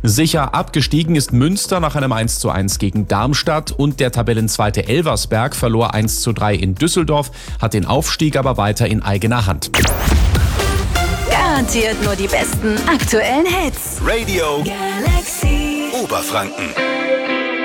Sicher abgestiegen ist Münster nach einem 1:1 gegen Darmstadt und der Tabellenzweite Elversberg verlor 1:3 in Düsseldorf, hat den Aufstieg aber weiter in eigener Hand. Garantiert nur die besten aktuellen Hits. Radio Galaxy Oberfranken.